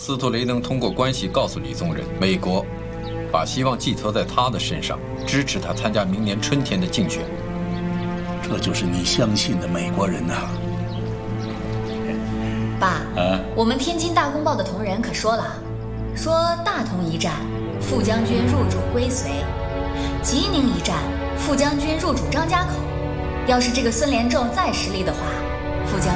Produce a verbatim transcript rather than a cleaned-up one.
司徒雷能通过关系告诉李宗仁，美国把希望寄托在他的身上，支持他参加明年春天的竞选。 这就是你相信的美国人呐、啊。 爸， 啊， 我们天津大公报的同仁可说了，说大同一战，傅将军入主归绥；吉宁一战，傅将军入主张家口。要是这个孙连仲再实力的话，傅将